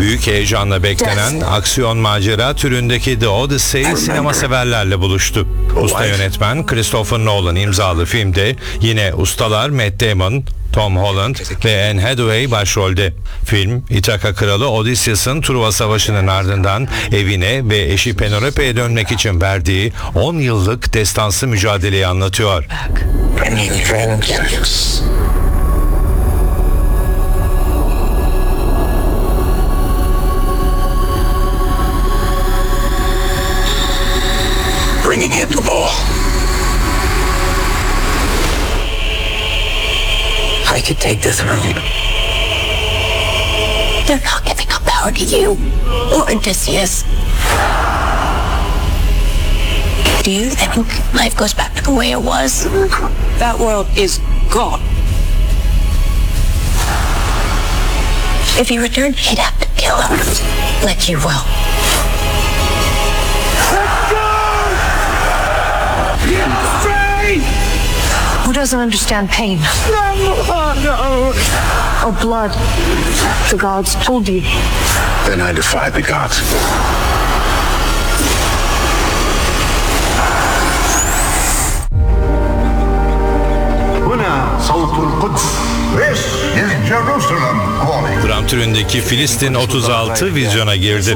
Büyük heyecanla beklenen aksiyon macera türündeki The Odyssey sinema severlerle buluştu. Usta yönetmen Christopher Nolan imzalı filmde yine ustalar Matt Damon, Tom Holland ve Anne Hathaway başrolde. Film, İthaka kralı Odysseus'ın Truva Savaşı'nın ardından evine ve eşi Penelope'ye dönmek için verdiği 10 yıllık destansı mücadeleyi anlatıyor. Bringing in the ball. I could take this from you. They're not giving up power to you or Odysseus. Do you think life goes back to the way it was? That world is gone. If he returned, he'd have to kill her, like you will. Who doesn't understand pain? Or blood? The gods told you. Then I defy the gods. هنا صوت القدس. This is Jerusalem calling. Dram türündeki Filistin 36 vizyona girdi.